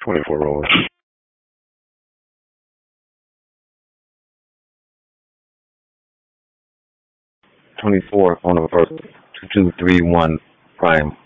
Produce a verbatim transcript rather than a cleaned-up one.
twenty-four rolling. twenty-four on the first. two two three one prime.